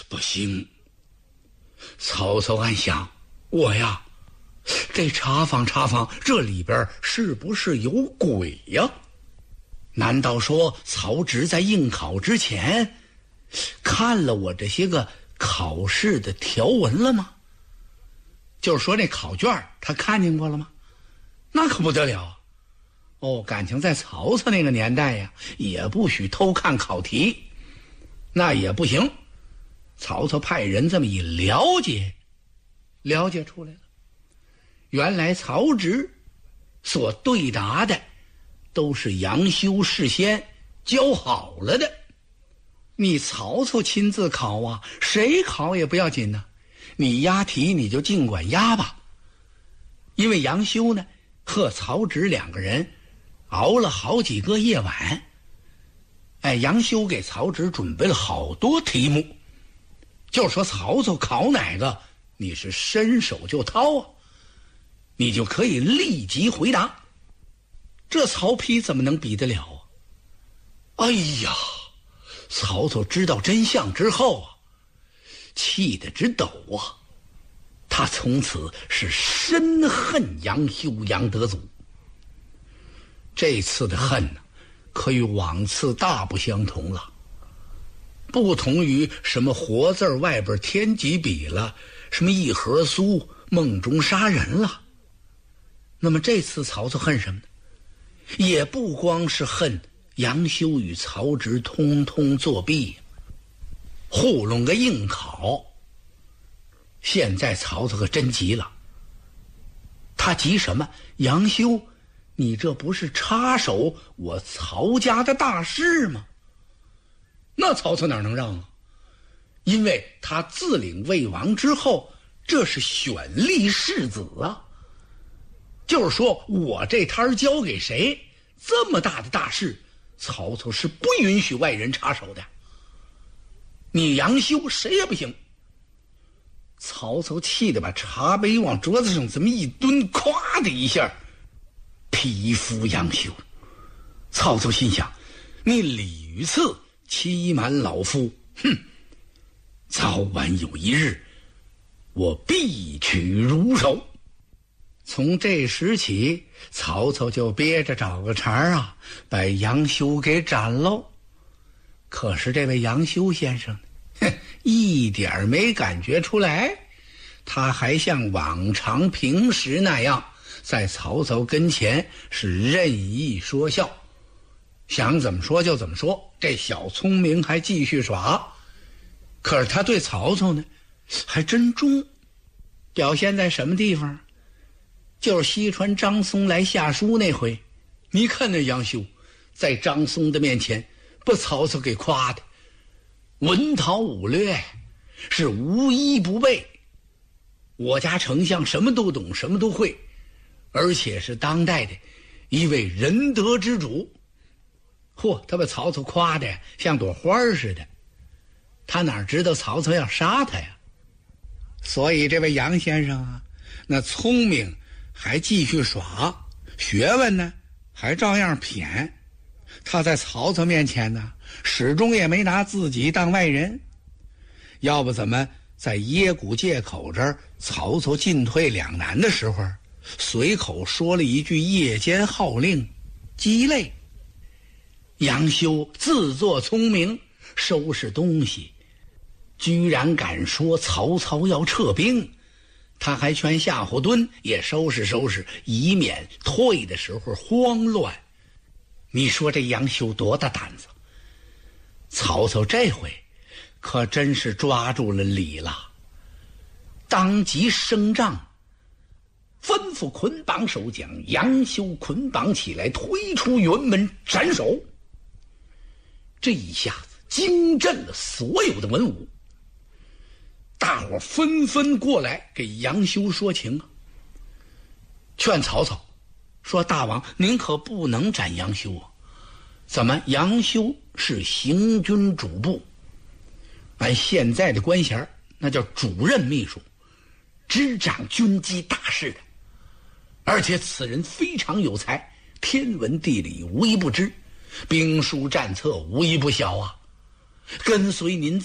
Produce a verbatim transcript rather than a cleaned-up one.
不行。曹操暗想，我呀，这查访查访，这里边是不是有鬼呀？难道说曹植在应考之前看了我这些个考试的条文了吗？就是说那考卷他看见过了吗？那可不得了啊！哦，感情在曹操那个年代呀，也不许偷看考题，那也不行。曹操派人这么一了解，了解出来了，原来曹植所对答的都是杨修事先教好了的。你曹操亲自考啊，谁考也不要紧呢，你押题你就尽管押吧。因为杨修呢和曹植两个人熬了好几个夜晚，哎，杨修给曹植准备了好多题目，就说曹操考哪个你是伸手就掏啊，你就可以立即回答。这曹丕怎么能比得了啊？哎呀，曹操知道真相之后啊，气得直抖啊！他从此是深恨杨修杨德祖。这次的恨呢，可与往次大不相同了。不同于什么活字外边添几笔了，什么一盒酥梦中杀人了。那么这次曹操恨什么呢？也不光是恨杨修与曹植通通作弊，糊弄个应考。现在曹操可真急了，他急什么？杨修，你这不是插手我曹家的大事吗？那曹操哪能让啊？因为他自领魏王之后，这是选立世子啊。就是说我这摊交给谁，这么大的大事，曹操是不允许外人插手的。你杨修谁也不行。曹操气得把茶杯往桌子上这么一蹲，咵的一下劈服杨修。曹操心想，你屡次欺瞒老夫，哼，早晚有一日我必取如手。从这时起，曹操就憋着找个茬啊，把杨修给斩喽。可是这位杨修先生哼，一点没感觉出来，他还像往常平时那样，在曹操跟前是任意说笑，想怎么说就怎么说。这小聪明还继续耍，可是他对曹操呢还真忠。表现在什么地方？就是西川张松来下书那回，你看那杨修在张松的面前把曹操给夸的文韬武略，是无一不备。我家丞相什么都懂，什么都会，而且是当代的一位仁德之主。嚯，他把曹操夸的像朵花似的，他哪知道曹操要杀他呀？所以这位杨先生啊，那聪明还继续耍，学问呢还照样谝。他在曹操面前呢，始终也没拿自己当外人。要不怎么在耶谷界口这儿，曹操进退两难的时候，随口说了一句夜间号令，鸡肋。杨修自作聪明，收拾东西，居然敢说曹操要撤兵。他还劝夏侯惇也收拾收拾，以免退的时候慌乱。你说这杨修多大胆子？曹操这回可真是抓住了理了，当即升帐，吩咐捆绑守将杨修捆绑起来，推出辕门斩首。这一下子惊震了所有的文武，大伙纷纷过来给杨修说情啊，劝曹操说：“大王，您可不能斩杨修啊！怎么？杨修是行军主簿，按现在的官衔那叫主任秘书，执掌军机大事的。而且此人非常有才，天文地理无一不知，兵书战策无一不晓啊！跟随您